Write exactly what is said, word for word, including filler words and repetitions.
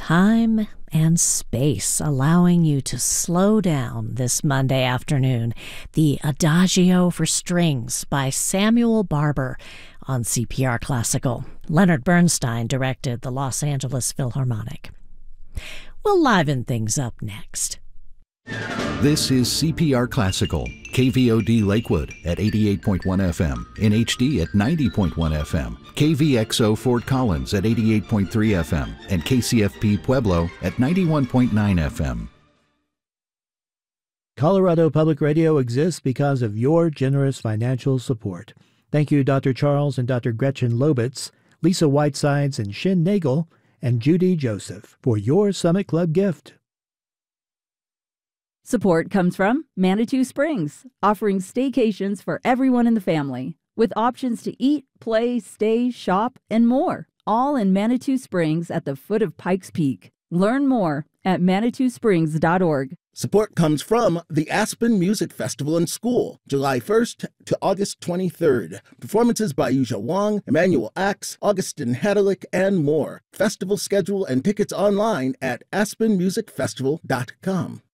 time and space, allowing you to slow down this Monday afternoon. The Adagio for Strings by Samuel Barber on C P R Classical. Leonard Bernstein directed the Los Angeles Philharmonic. We'll liven things up next. This is C P R Classical, K V O D Lakewood at eighty-eight point one F M, in H D at ninety point one F M, K V X O Fort Collins at eighty-eight point three F M, and K C F P Pueblo at ninety-one point nine F M. Colorado Public Radio exists because of your generous financial support. Thank you, Doctor Charles and Doctor Gretchen Lobitz, Lisa Whitesides and Shin Nagel, and Judy Joseph for your Summit Club gift. Support comes from Manitou Springs, offering staycations for everyone in the family, with options to eat, play, stay, shop, and more, all in Manitou Springs at the foot of Pikes Peak. Learn more at manitou springs dot org. Support comes from the Aspen Music Festival and School, July first to August twenty-third. Performances by Yuja Wang, Emmanuel Axe, Augustin Hadalick, and more. Festival schedule and tickets online at aspen music festival dot com.